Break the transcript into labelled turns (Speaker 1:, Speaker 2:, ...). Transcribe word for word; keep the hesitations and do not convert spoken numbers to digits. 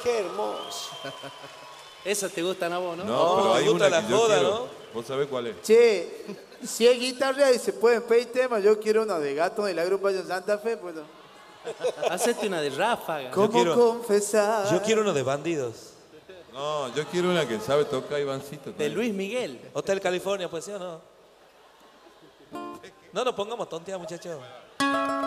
Speaker 1: Qué hermoso.
Speaker 2: Esas te gustan a vos, ¿no?
Speaker 3: No,
Speaker 4: No,
Speaker 3: pero
Speaker 4: me
Speaker 3: hay
Speaker 4: gusta
Speaker 3: una
Speaker 4: la
Speaker 3: que yo
Speaker 4: joda,
Speaker 3: quiero.
Speaker 4: ¿no?
Speaker 3: ¿Vos sabés cuál es?
Speaker 5: Che, si hay guitarra y se pueden pedir temas, yo quiero una de Gato de la agrupación Santa Fe, pues no.
Speaker 2: Hacete una de ráfaga.
Speaker 5: ¿Cómo
Speaker 4: quiero-
Speaker 5: confesar?
Speaker 4: Yo quiero uno de bandidos.
Speaker 3: No, yo quiero una que sabe tocar Ivancito.
Speaker 2: De Luis Miguel.
Speaker 4: Hotel California, pues sí o no. No nos pongamos tontear, muchachos.